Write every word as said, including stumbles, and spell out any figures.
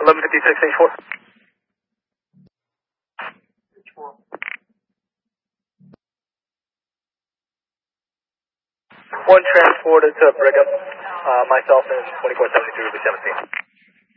eleven fifty-six, stage four. One transported to Brigham, uh, myself and twenty-four seventy-three will be seventeen.